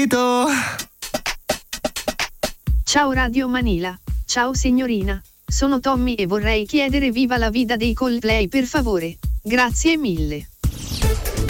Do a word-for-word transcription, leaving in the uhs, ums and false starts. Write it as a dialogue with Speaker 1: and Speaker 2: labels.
Speaker 1: Ciao Radio Manila, ciao signorina, sono Tommy e vorrei chiedere Viva la Vida dei Coldplay per favore, grazie mille.